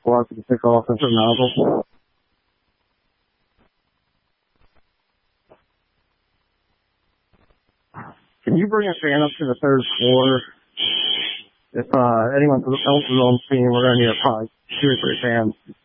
squad to pick offensive nozzle. Can you bring a fan up to the third floor? If anyone else is on the team, we're going to need probably 2 or 3 fans.